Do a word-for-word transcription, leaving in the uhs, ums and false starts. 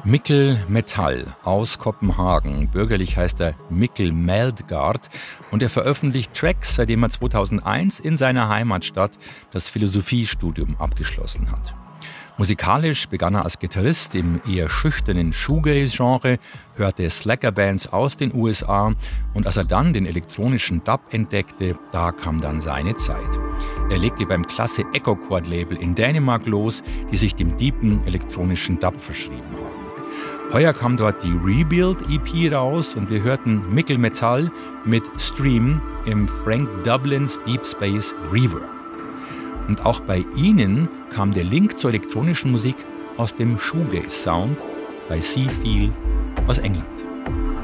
Mikkel Metall aus Kopenhagen. Bürgerlich heißt er Mikkel Meldgaard und er veröffentlicht Tracks, seitdem er zweitausendeins in seiner Heimatstadt das Philosophiestudium abgeschlossen hat. Musikalisch begann er als Gitarrist im eher schüchternen Shoegaze-Genre, hörte Slacker-Bands aus den U S A und als er dann den elektronischen Dub entdeckte, da kam dann seine Zeit. Er legte beim Klasse Echo Chord Label in Dänemark los, die sich dem deepen elektronischen Dub verschrieben haben. Heuer kam dort die Rebuild E P raus und wir hörten Mikkel Metall mit Stream im Frank Dublins Deep Space Rework. Und auch bei ihnen kam der Link zur elektronischen Musik aus dem Shoegaze-Sound bei Seafeel aus England.